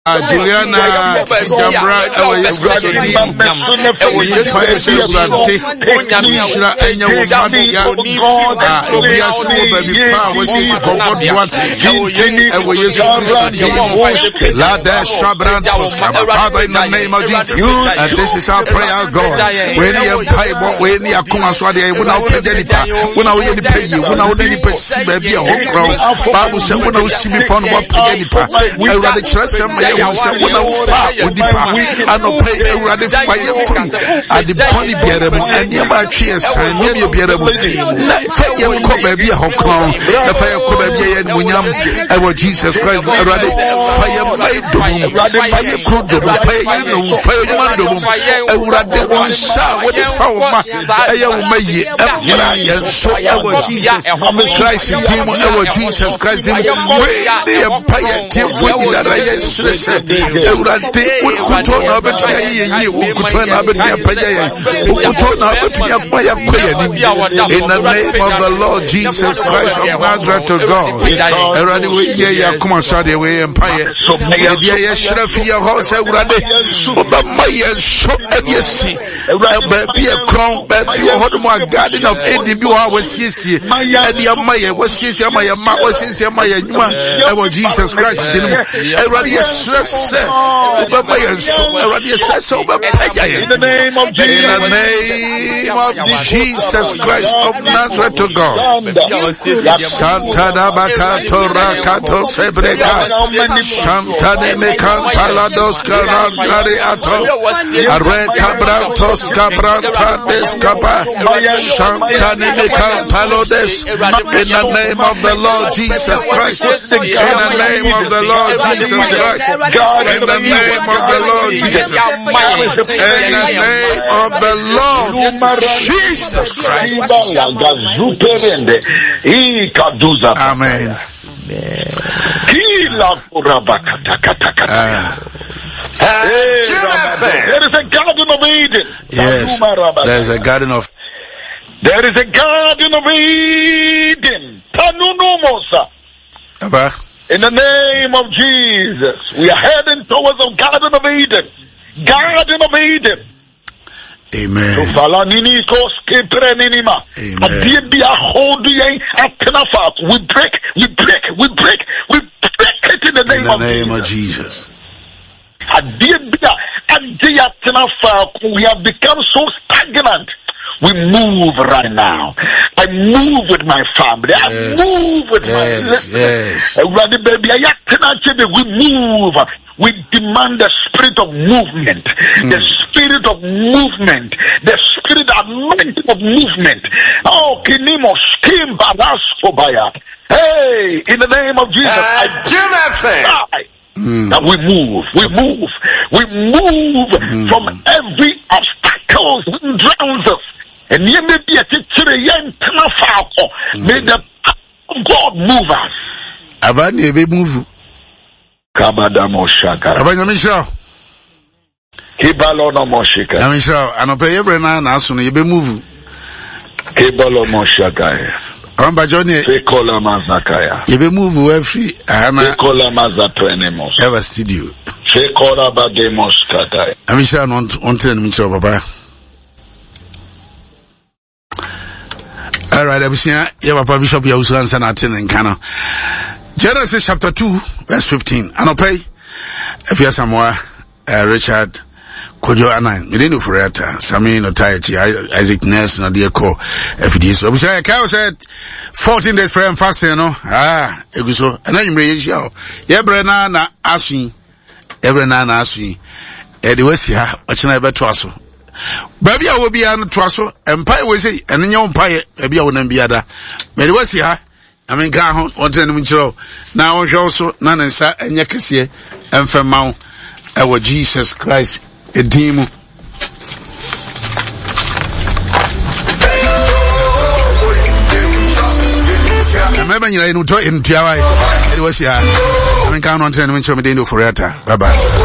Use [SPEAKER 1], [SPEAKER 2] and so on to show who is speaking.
[SPEAKER 1] Juliana Jabra Father, in the name of Jesus, and this is our prayer, God. When you pay when you come as well, when I pay the when I will pay you, when I will pay baby a whole crowd. Bible said when I will see me from what pay I rather trust him. When I far with the power, I know pay a rather fire free at the body bearable and nearby cheers and maybe a bearable. Fire come baby a whole crown, the fire come baby and William, our Jesus Christ, rather fire my doom, fire could do, fire man, I would rather one shout with the power. I am my so our Jesus Christ, our Jesus Christ, the empire, in the name of the Lord Jesus Christ of Nazareth to God. Come on, sorry, we empire. Be a crown, be a hot garden of ADB. Jesus Christ. In the name of Jesus Christ of Nazareth to God. Santana Bakato Rakato Sebreka Santane Mekan Palados Karantari Ato Areka Brantos Cabrantes Kapa Santane Mekan Palodes. In the name of the Lord Jesus Christ. In the name of the Lord Jesus Christ. In the name of the Lord Jesus. In the name of the Lord Jesus Christ. Amen. There is a garden of Eden. Yes, there is a garden of. There is a garden of Eden. In the name of Jesus, we are heading towards the Garden of Eden. Garden of Eden. Amen. Amen. We break it in the name of Jesus. We have become so stagnant. We move right now. I move with my family. I move with my listeners. We move. We demand the spirit of movement. The spirit of movement. The spirit anointing of movement. Oh, Kinimo, Skim, Badaskobaya. Hey, in the name of Jesus, I that we move from every obstacle that drowns us. And you may be a teacher, may the power of God move us. Abani be move. Kabada Moshaka. Abani Misha. Kibalo no Moshika. Misha, anope every na asunu you be move. Kibalo Moshaka. Amba Johnny. Sekola Mazakaya. You be move every. Sekola Mazatwenemos. Ever studio. Sekola Bagemos Kataya. Misha on Misha Papa. All right, Papa Bishop Yahusuan Sanatin and Kana. Genesis chapter 2, verse 15. Anope, if you're somewhere, Richard, Kojo Anan, Medino Fureta, Sami no Taichi, Isaac Ness, no dear co, FD. So, Kyle said, 14 days prayer and fasting, you know. It was so, and then you bring show. Yebrena na asking, Eddie Wessia, watching I bet Twasso. Baby, I will be on the Twasso, and Pie was it, and then your Pie, maybe I wouldn't be other. Maybe was here. I mean, Gaho, what's in the show. Now, also, none and Sa and Yakisia, and from Mount, our Jesus Christ, a demon. Remember, you know, in Tiawai, it was here. I mean, count on 10 minutes of the Fureta. Bye bye.